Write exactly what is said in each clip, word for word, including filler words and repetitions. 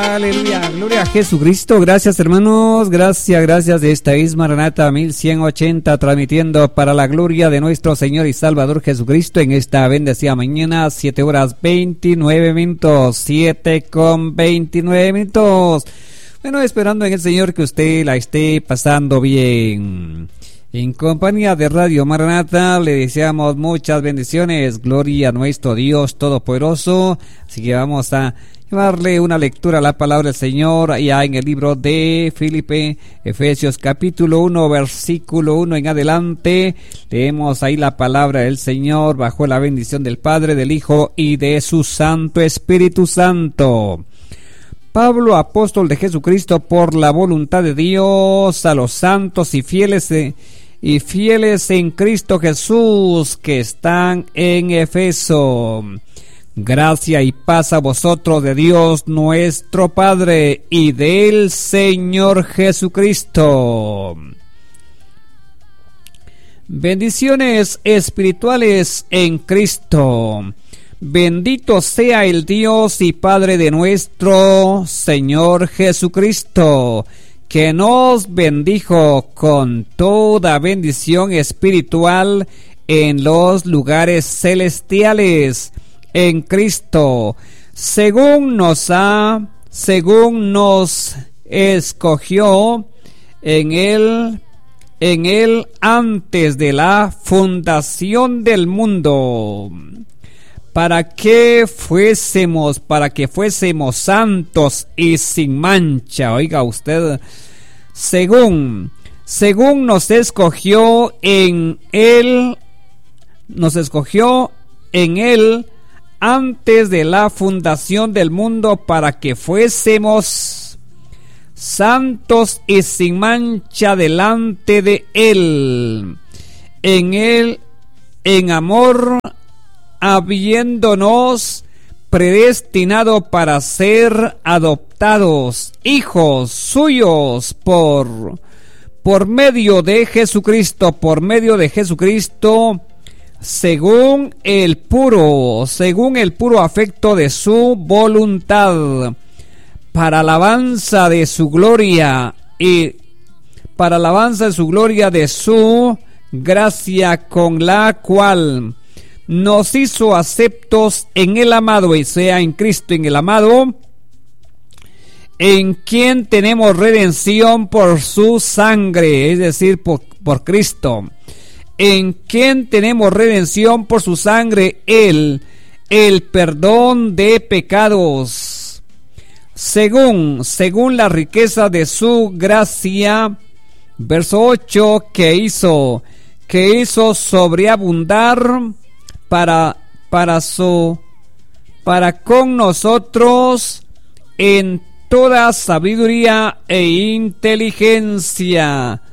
Aleluya, gloria a Jesucristo. Gracias, hermanos, gracias, gracias. Esta es Maranata mil ciento ochenta, transmitiendo para la gloria de nuestro Señor y Salvador Jesucristo en esta bendecida mañana, siete horas veintinueve minutos, siete con veintinueve minutos. Bueno, esperando en el Señor que usted la esté pasando bien. En compañía de Radio Maranata le deseamos muchas bendiciones, gloria a nuestro Dios Todopoderoso. Así que vamos a llevarle una lectura a la palabra del Señor ya en el libro de Filipe, Efesios capítulo uno, versículo uno en adelante. Leemos ahí la palabra del Señor bajo la bendición del Padre, del Hijo y de su Santo Espíritu Santo. Pablo, apóstol de Jesucristo por la voluntad de Dios, a los santos y fieles de y fieles en Cristo Jesús que están en Efeso. Gracia y paz a vosotros de Dios nuestro Padre y del Señor Jesucristo. Bendiciones espirituales en Cristo. Bendito sea el Dios y Padre de nuestro Señor Jesucristo, que nos bendijo con toda bendición espiritual en los lugares celestiales en Cristo, según nos ha, según nos escogió en él, en él antes de la fundación del mundo, para que fuésemos, para que fuésemos santos y sin mancha. Oiga usted, según, según nos escogió en él, nos escogió en él antes de la fundación del mundo, para que fuésemos santos y sin mancha delante de él, en él, en amor, habiéndonos predestinado para ser adoptados hijos suyos por, por medio de Jesucristo, por medio de Jesucristo, según el puro, según el puro afecto de su voluntad, para alabanza de su gloria y para alabanza de su gloria, de su gracia, con la cual nos hizo aceptos en el amado, y sea en Cristo, en el amado, en quien tenemos redención por su sangre, es decir, por, por Cristo, en quien tenemos redención por su sangre, el, el perdón de pecados, según, según la riqueza de su gracia, verso ocho, que hizo, que hizo sobreabundar para, para su, para con nosotros en toda sabiduría e inteligencia,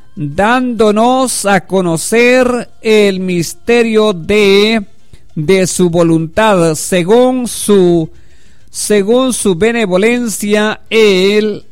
dándonos a conocer el misterio de, de su voluntad, según su, según su benevolencia, el,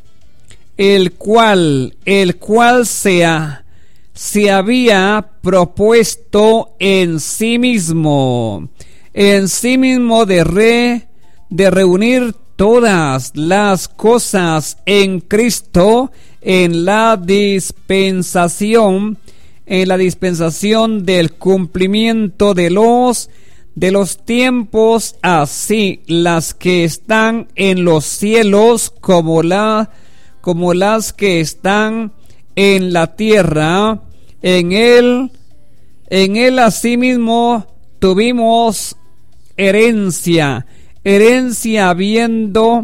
el cual, el cual sea, se había propuesto en sí mismo, en sí mismo de re, de reunir todas las cosas en Cristo, en la dispensación, en la dispensación del cumplimiento de los, de los tiempos, así las que están en los cielos como la, como las que están en la tierra. En él, en él asimismo tuvimos herencia, herencia habiendo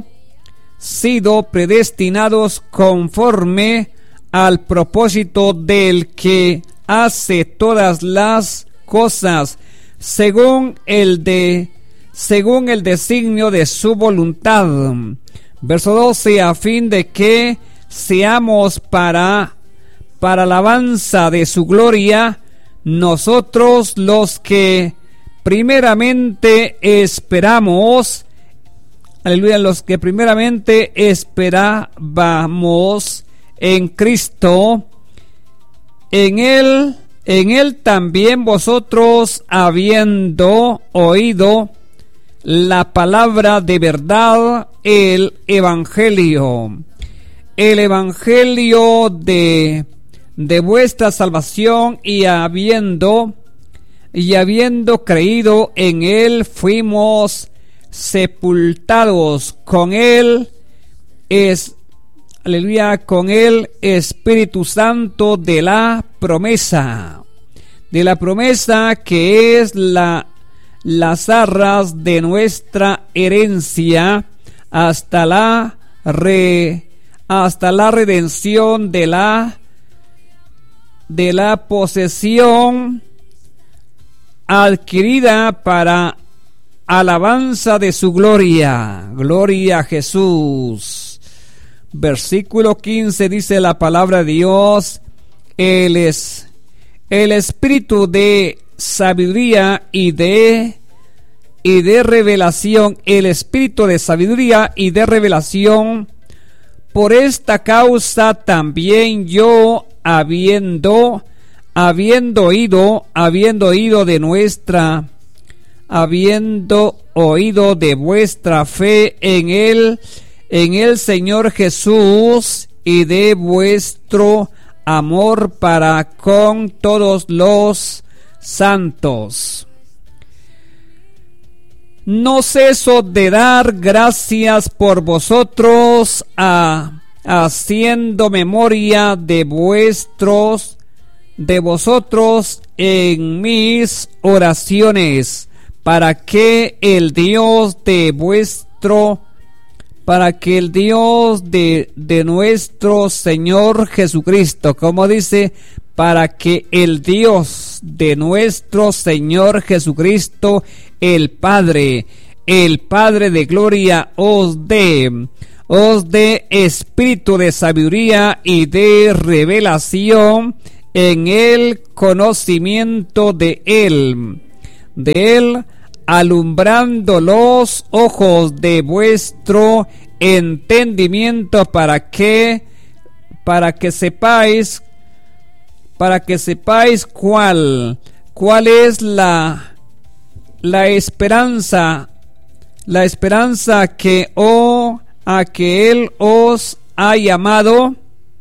sido predestinados conforme al propósito del que hace todas las cosas según el de, según el designio de su voluntad. Verso doce, a fin de que seamos para para alabanza de su gloria, nosotros los que primeramente esperamos, aleluya, los que primeramente esperábamos en Cristo, en él, en él también vosotros, habiendo oído la palabra de verdad, el evangelio, el evangelio de, de vuestra salvación, y habiendo, y habiendo creído en él, fuimos sepultados con él, es, aleluya, con el Espíritu Santo de la promesa, de la promesa que es la las arras de nuestra herencia hasta la re, hasta la redención de la de la posesión adquirida para alabanza de su gloria. Gloria a Jesús. Versículo quince dice la palabra de Dios: Él es el espíritu de sabiduría y de y de revelación, el espíritu de sabiduría y de revelación. Por esta causa también yo, habiendo habiendo oído habiendo oído de nuestra habiendo oído de vuestra fe en él en el Señor Jesús, y de vuestro amor para con todos los santos, no ceso de dar gracias por vosotros, a, haciendo memoria de vuestros, de vosotros en mis oraciones, para que el Dios de vuestro, para que el Dios de, de nuestro Señor Jesucristo, como dice, para que el Dios de nuestro Señor Jesucristo, el Padre, el Padre de gloria, os dé, os dé espíritu de sabiduría y de revelación en el conocimiento de Él, de Él, alumbrando los ojos de vuestro entendimiento, para que, para que sepáis para que sepáis cuál, cuál es la, la esperanza, la esperanza que oh, a que Él os ha llamado,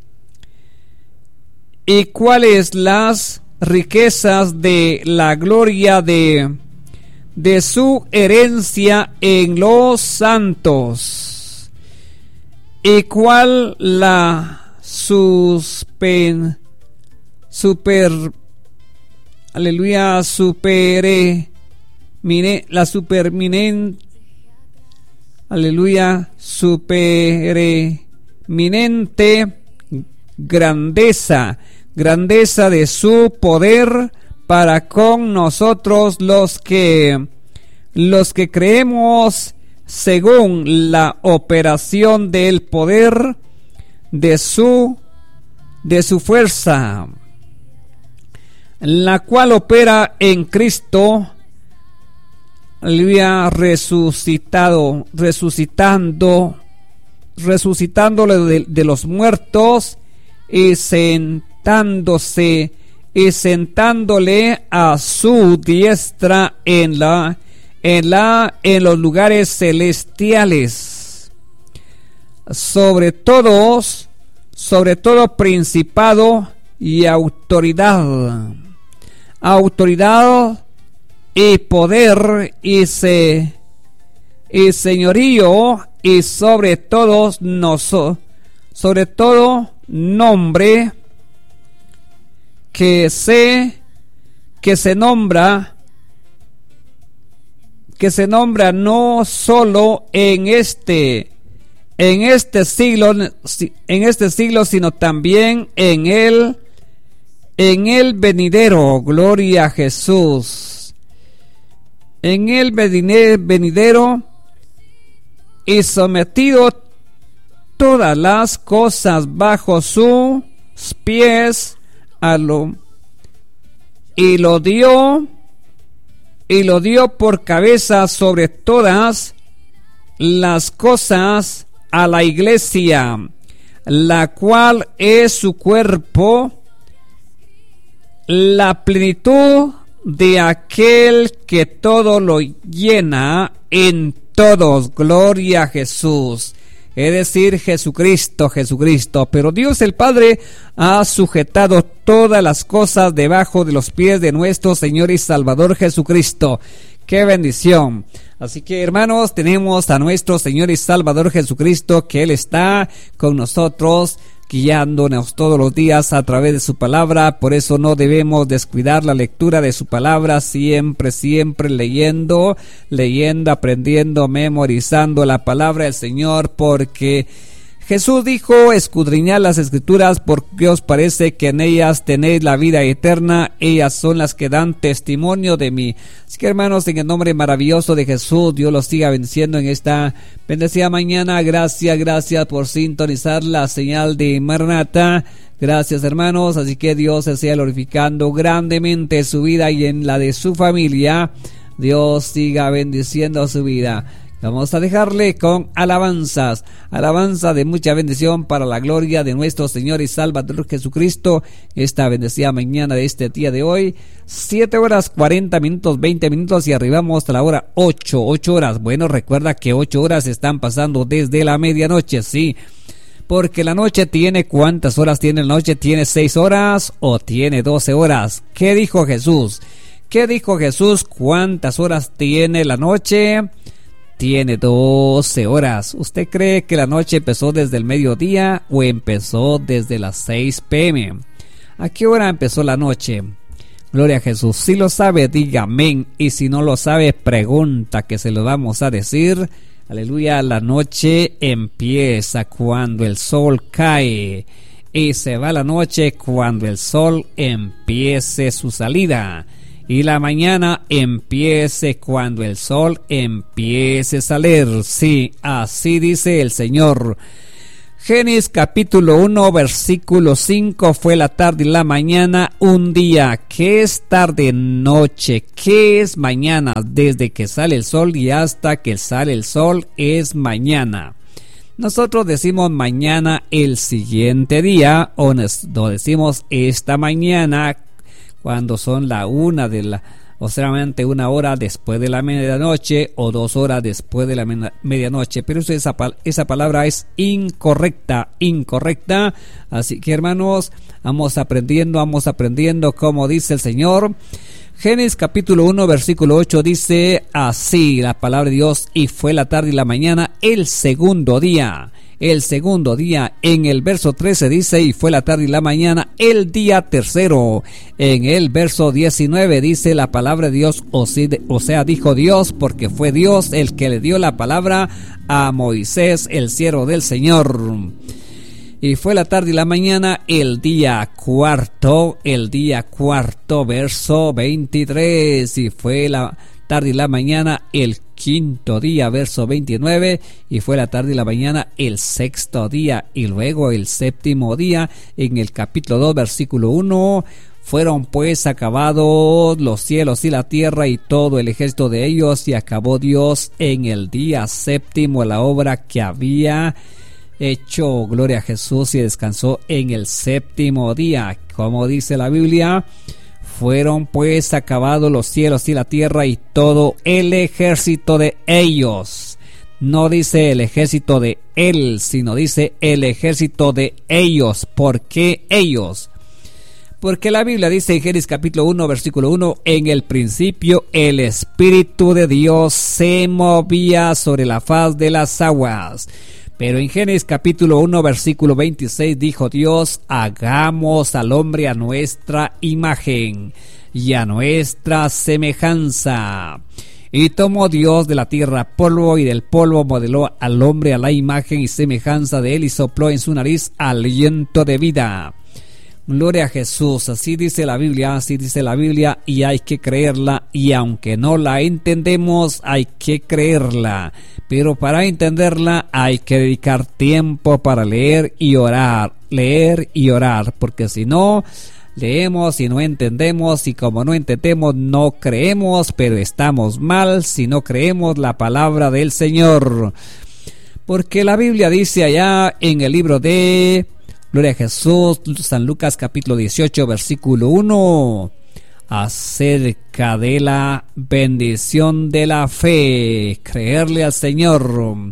y cuáles las riquezas de la gloria de, de su herencia en los santos, y cuál la suspen super, aleluya, super, mine, la superminen, aleluya, supereminente grandeza, grandeza de su poder para con nosotros los que, los que creemos, según la operación del poder de su, de su fuerza, la cual opera en Cristo, aleluya, resucitado, resucitando, resucitándole de, de los muertos, y sentándose, y sentándole a su diestra en la, en la, en los lugares celestiales, sobre todos, sobre todo principado y autoridad, autoridad y poder y se y señorío, y sobre todos nosotros, sobre todo nombre que se que se nombra que se nombra no solo en este en este siglo en este siglo sino también en el en el venidero. Gloria a Jesús. En el venidero, y sometido todas las cosas bajo sus pies, a lo y lo dio y lo dio por cabeza sobre todas las cosas a la iglesia, la cual es su cuerpo, la plenitud de aquel que todo lo llena en todos. Gloria a Jesús. Es decir, Jesucristo, Jesucristo. Pero Dios el Padre ha sujetado todas las cosas debajo de los pies de nuestro Señor y Salvador Jesucristo. ¡Qué bendición! Así que, hermanos, tenemos a nuestro Señor y Salvador Jesucristo, que Él está con nosotros, guiándonos todos los días a través de su palabra. Por eso no debemos descuidar la lectura de su palabra, siempre, siempre leyendo, leyendo, aprendiendo, memorizando la palabra del Señor, porque Jesús dijo: escudriñad las Escrituras, porque os parece que en ellas tenéis la vida eterna, ellas son las que dan testimonio de mí. Así que, hermanos, en el nombre maravilloso de Jesús, Dios los siga bendiciendo en esta bendecida mañana. Gracias, gracias por sintonizar la señal de Maranata. Gracias, hermanos. Así que Dios se siga glorificando grandemente en su vida y en la de su familia. Dios siga bendiciendo su vida. Vamos a dejarle con alabanzas, alabanza de mucha bendición para la gloria de nuestro Señor y Salvador Jesucristo. Esta bendecida mañana de este día de hoy, siete horas cuarenta minutos, veinte minutos y arribamos hasta la hora ocho, ocho horas. Bueno, recuerda que ocho horas están pasando desde la medianoche, sí, porque la noche tiene, ¿cuántas horas tiene la noche? ¿Tiene seis horas o tiene doce horas? ¿Qué dijo Jesús? ¿Qué dijo Jesús? ¿Cuántas horas tiene la noche? Tiene doce horas. ¿Usted cree que la noche empezó desde el mediodía o empezó desde las seis pe eme? ¿A qué hora empezó la noche? Gloria a Jesús. Si lo sabe, diga amén. Y si no lo sabe, pregunta, que se lo vamos a decir. Aleluya. La noche empieza cuando el sol cae y se va la noche cuando el sol empiece su salida. Y la mañana empiece cuando el sol empiece a salir. Sí, así dice el Señor. Génesis capítulo uno, versículo cinco. Fue la tarde y la mañana un día. ¿Qué es tarde? Noche. ¿Qué es mañana? Desde que sale el sol y hasta que sale el sol es mañana. Nosotros decimos mañana el siguiente día, o nos decimos esta mañana, cuando son la una de la, o solamente una hora después de la medianoche o dos horas después de la medianoche. Pero eso, esa, esa palabra es incorrecta, incorrecta. Así que, hermanos, vamos aprendiendo, vamos aprendiendo como dice el Señor. Génesis capítulo uno, versículo ocho dice así la palabra de Dios: y fue la tarde y la mañana el segundo día. El segundo día. En el verso trece dice: y fue la tarde y la mañana el día tercero. En el verso diecinueve dice la palabra de Dios, o sea, dijo Dios, porque fue Dios el que le dio la palabra a Moisés, el siervo del Señor. Y fue la tarde y la mañana el día cuarto, el día cuarto, verso veintitrés. Y fue la tarde y la mañana el quinto día, verso veintinueve. Y fue la tarde y la mañana el sexto día. Y luego el séptimo día, en el capítulo dos, versículo uno. Fueron pues acabados los cielos y la tierra y todo el ejército de ellos, y acabó Dios en el día séptimo la obra que había hecho. Gloria a Jesús. Y descansó en el séptimo día. Como dice la Biblia: fueron pues acabados los cielos y la tierra y todo el ejército de ellos. No dice el ejército de él, sino dice el ejército de ellos. ¿Por qué ellos? Porque la Biblia dice en Génesis capítulo uno, versículo uno: en el principio el Espíritu de Dios se movía sobre la faz de las aguas. Pero en Génesis capítulo uno, versículo veintiséis, dijo Dios: hagamos al hombre a nuestra imagen y a nuestra semejanza. Y tomó Dios de la tierra polvo, y del polvo modeló al hombre a la imagen y semejanza de él, y sopló en su nariz aliento de vida. Gloria a Jesús. Así dice la Biblia, así dice la Biblia, y hay que creerla, y aunque no la entendemos, hay que creerla. Pero para entenderla hay que dedicar tiempo para leer y orar, leer y orar, porque si no, leemos y no entendemos, y como no entendemos, no creemos, pero estamos mal si no creemos la palabra del Señor. Porque la Biblia dice allá en el libro de Gloria a Jesús, San Lucas capítulo dieciocho, versículo uno: acerca de la bendición de la fe, creerle al Señor.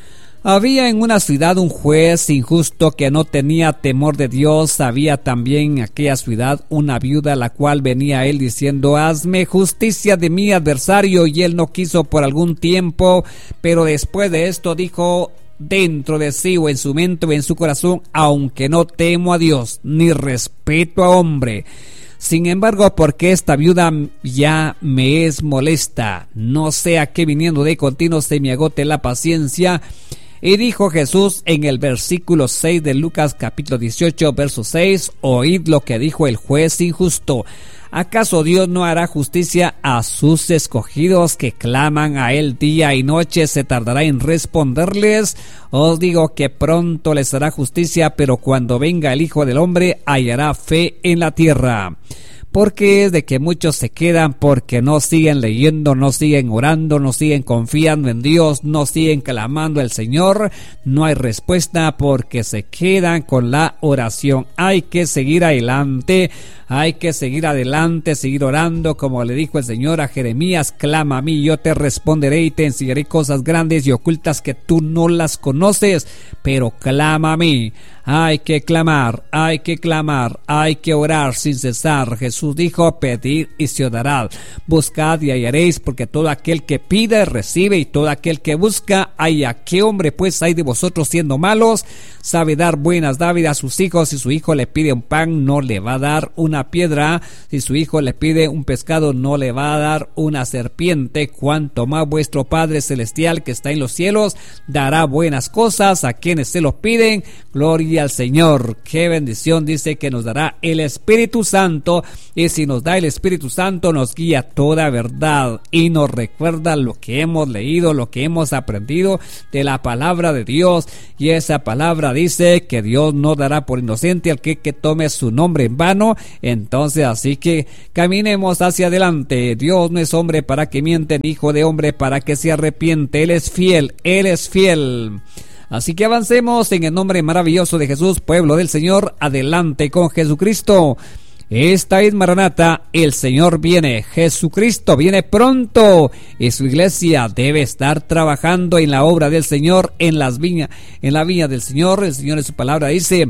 Había en una ciudad un juez injusto que no tenía temor de Dios. Había también en aquella ciudad una viuda, a la cual venía a él diciendo: hazme justicia de mi adversario. Y él no quiso por algún tiempo, pero después de esto dijo dentro de sí, o en su mente o en su corazón: aunque no temo a Dios ni respeto a hombre, sin embargo, porque esta viuda ya me es molesta, no sea que viniendo de continuo se me agote la paciencia. Y dijo Jesús en el versículo seis de Lucas capítulo dieciocho, verso seis: oíd lo que dijo el juez injusto. ¿Acaso Dios no hará justicia a sus escogidos que claman a él día y noche? ¿Se tardará en responderles? Os digo que pronto les hará justicia, pero cuando venga el Hijo del Hombre hallará fe en la tierra. Porque es de que muchos se quedan porque no siguen leyendo, no siguen orando, no siguen confiando en Dios, no siguen clamando al Señor. No hay respuesta porque se quedan con la oración. Hay que seguir adelante, hay que seguir adelante, seguir orando, como le dijo el Señor a Jeremías: clama a mí, yo te responderé y te enseñaré cosas grandes y ocultas que tú no las conoces, pero clama a mí. Hay que clamar, hay que clamar, hay que orar sin cesar. Jesús dijo: pedid y se os dará, buscad y hallaréis, porque todo aquel que pide recibe, y todo aquel que busca halla. ¿Qué hombre pues hay de vosotros, siendo malos, sabe dar buenas dádivas a sus hijos? Si su hijo le pide un pan, no le va a dar una piedra; si su hijo le pide un pescado, no le va a dar una serpiente. Cuanto más vuestro Padre Celestial que está en los cielos dará buenas cosas a quienes se los piden. Gloria al Señor. Qué bendición. Dice que nos dará el Espíritu Santo, y si nos da el Espíritu Santo nos guía toda verdad y nos recuerda lo que hemos leído, lo que hemos aprendido de la palabra de Dios. Y esa palabra dice que Dios no dará por inocente al que, que tome su nombre en vano. Entonces, así que caminemos hacia adelante. Dios no es hombre para que miente, ni hijo de hombre para que se arrepiente. Él es fiel, Él es fiel. Así que avancemos en el nombre maravilloso de Jesús, pueblo del Señor. Adelante con Jesucristo. Esta es Maranata, el Señor viene, Jesucristo viene pronto, y su iglesia debe estar trabajando en la obra del Señor, en las viñas, en la viña del Señor. El Señor en su palabra dice: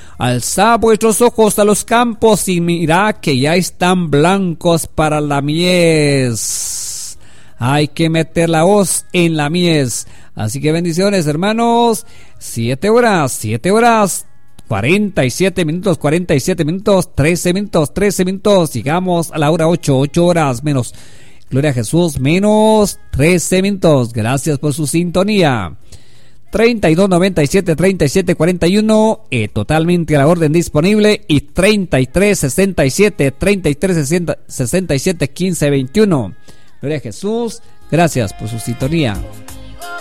alzad vuestros ojos a los campos y mirad que ya están blancos para la mies. Hay que meter la hoz en la mies. Así que bendiciones, hermanos. Siete horas, siete horas, cuarenta y siete minutos, cuarenta y siete minutos, trece minutos, trece minutos. Llegamos a la hora ocho, ocho horas menos. Gloria a Jesús, menos trece minutos. Gracias por su sintonía. treinta y dos noventa y siete, treinta y siete cuarenta y uno, eh, totalmente a la orden disponible. Y treinta y tres sesenta y siete, treinta y tres sesenta y siete, quince veintiuno. Gloria a Jesús. Gracias por su sintonía.